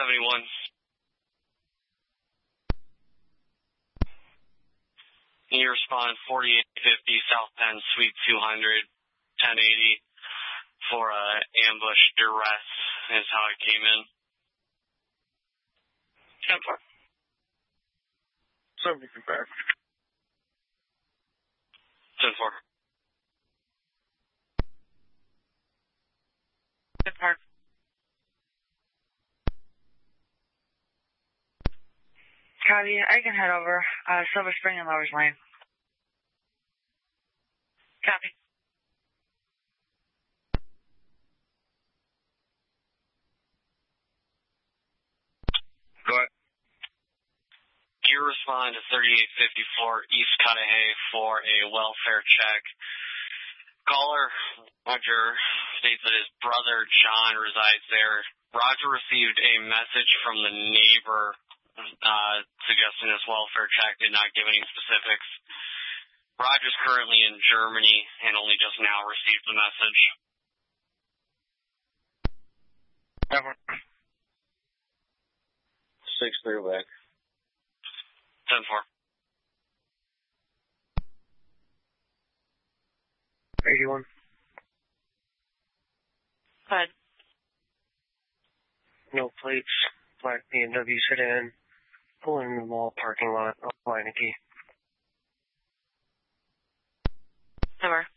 71. You respond 4850 South Penn, Suite 200, 1080 for ambush duress is how it came in. 10-4. Somebody compare. 10-4. 10-4. Copy. I can head over. Silver Spring and Lover's Lane. Copy. Go ahead. You respond to 3854 East Cudahy for a welfare check. Caller Roger states that his brother John resides there. Roger received a message from the neighbor suggesting this welfare check, did not give any specifics. Roger's currently in Germany and only just now received the message. 6-3 back. 10-4. 81. Go ahead. No plates. Black BMW sedan. Pulling in the mall parking lot. Applying a key. Number.